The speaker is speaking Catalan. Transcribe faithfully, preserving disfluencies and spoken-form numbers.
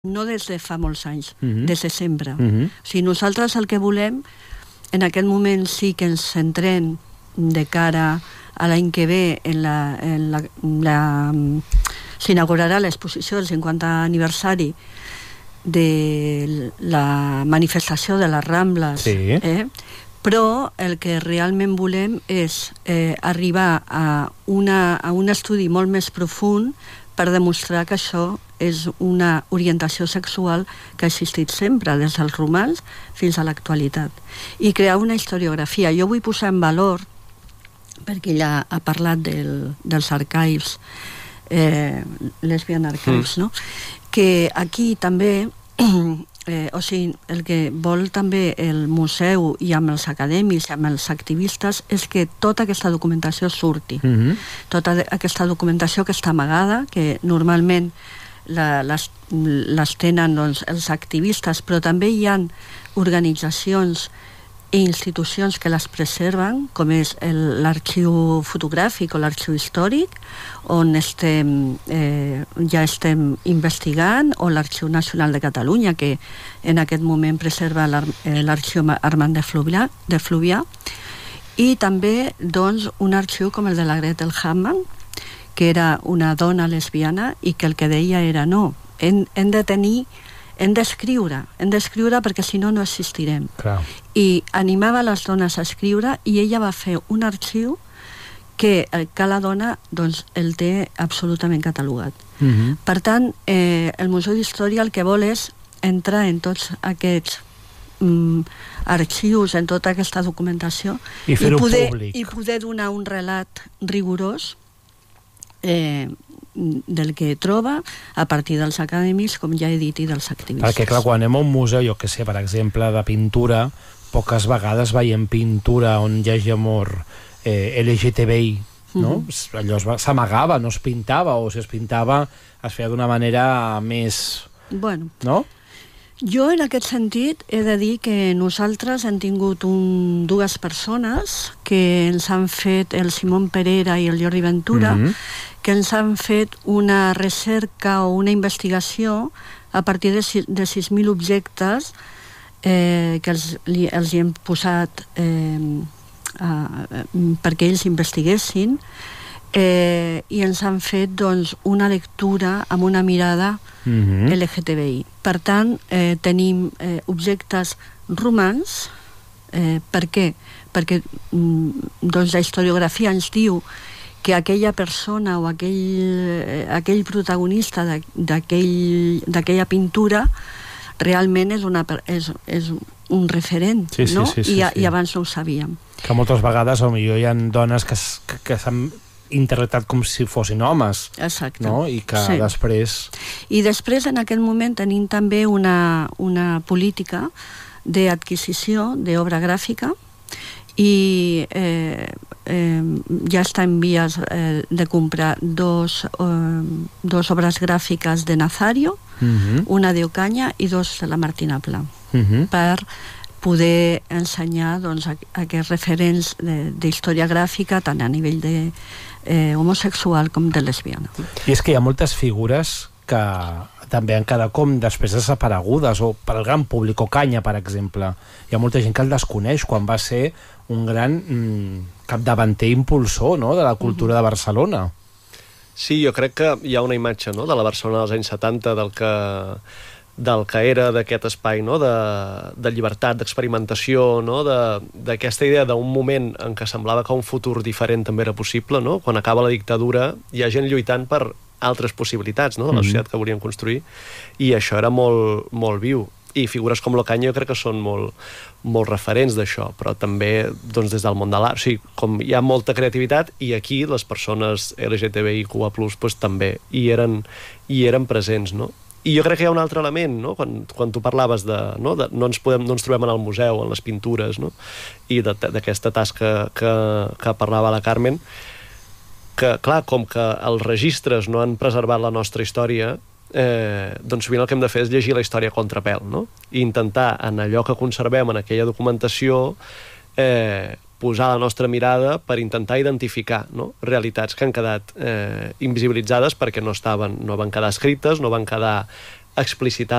no des de fa molts anys, uh-huh. des de sempre. Uh-huh. O sigui, nosaltres el que volem, en aquest moment sí que ens centrem de cara a l'any que ve, en la, en la, la, s'inaugurarà l'exposició del cinquantè aniversari de la manifestació de les Rambles, sí. eh? Però el que realment volem és eh, arribar a, una, a un estudi molt més profund per demostrar que això és una orientació sexual que ha existit sempre, des dels romans fins a l'actualitat. I crear una historiografia. Jo vull posar en valor, perquè ella ha parlat del, dels archives, eh, lesbian archives, mm. no? Que aquí també, eh, o sigui, el que vol també el museu i amb els acadèmics i amb els activistes és que tota aquesta documentació surti. Mm-hmm. Tota aquesta documentació que està amagada, que normalment la, les, les tenen doncs, els activistes, però també hi ha organitzacions i institucions que les preserven, com és l'arxiu fotogràfic o l'arxiu històric, on estem, eh, ja estem investigant, o l'Arxiu Nacional de Catalunya, que en aquest moment preserva l'arxiu Armand de Fluvià, de Fluvià, i també doncs, un arxiu com el de la Gretel Hamann, que era una dona lesbiana i que el que deia era no, hem, hem de tenir hem d'escriure, hem d'escriure perquè si no no existirem. Clar. I animava les dones a escriure i ella va fer un arxiu que cada dona doncs, el té absolutament catalogat. Uh-huh. Per tant, eh, el Museu d'Història el que vol és entrar en tots aquests mm, arxius, en tota aquesta documentació i fer-ho poder, públic. I poder donar un relat rigorós eh, del que troba a partir dels acadèmics, com ja he dit, i dels activistes. Perquè, clar, quan anem a un museu, jo que sé, per exemple, de pintura, poques vegades veiem pintura on hi hagi amor eh, L G T B I, no? Mm-hmm. Allò s'amagava, no es pintava, o si es pintava es feia d'una manera més... Bueno, no? Jo, en aquest sentit, he de dir que nosaltres hem tingut un, dues persones que ens han fet, el Simón Pereira i el Jordi Ventura, mm-hmm. que ens han fet una recerca o una investigació a partir de, de sis mil objectes eh, que els, li, els hi hem posat eh, a, perquè ells investiguessin, eh, i ens han fet doncs, una lectura amb una mirada mm-hmm. L G T B I. Per tant, eh, tenim eh, objectes romans. Eh, per què? Perquè mm, doncs, la historiografia ens diu que aquella persona o aquell, eh, aquell protagonista d'aquella pintura realment és, una, és, és un referent, sí, sí, no? Sí, sí, I, sí. I abans no ho sabíem. Que moltes vegades potser hi ha dones que, que, que s'han interpretat com si fossin homes. Exacte. No? I que sí. després... I després, en aquest moment, tenim també una, una política d'adquisició d'obra gràfica i eh, eh, ja està en vies eh, de comprar dos, eh, dos obres gràfiques de Nazario, uh-huh. una de Ocaña i dos de la Martina Pla, uh-huh. per poder ensenyar doncs, aquests referents d'història gràfica tant a nivell de eh, homosexual com de lesbiana. I és que hi ha moltes figures que també han quedat com després desaparegudes, o per al gran públic, Ocaña, per exemple. Hi ha molta gent que el desconeix quan va ser un gran mm, capdavanter impulsor, no?, de la cultura uh-huh. de Barcelona. Sí, jo crec que hi ha una imatge, no?, de la Barcelona dels anys setanta, del que... del que era d'aquest espai, no? de, de llibertat, d'experimentació, no? d'aquesta idea d'un moment en què semblava que un futur diferent també era possible, no? Quan acaba la dictadura hi ha gent lluitant per altres possibilitats, no? de la societat que volien construir, i això era molt, molt viu. I figures com l'Ocaña jo crec que són molt, molt referents d'això, però també doncs, des del món de l'art. O sigui, com hi ha molta creativitat, i aquí les persones L G T B I Q A plus, doncs, també hi eren, hi eren presents, no? I jo crec que hi ha un altre element, no? Quan, quan tu parlaves de, no? de no, ens podem, no ens trobem en el museu, en les pintures, no? I d'aquesta tasca que, que parlava la Carmen, que, clar, com que els registres no han preservat la nostra història, eh, doncs sovint el que hem de fer és llegir la història a contrapèl, no? I intentar, en allò que conservem, en aquella documentació, eh, posar la nostra mirada per intentar identificar, no?, realitats que han quedat eh, invisibilitzades perquè no estaven, no van quedar escrites, no van quedar explicitar